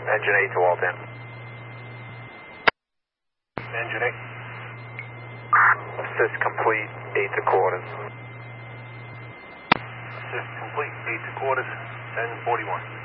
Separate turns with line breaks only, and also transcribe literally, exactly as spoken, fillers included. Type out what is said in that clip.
Engine eight to Walton.
Engine eight.
Assist complete, eight to quarters.
Assist complete, eight to quarters, ten forty-one.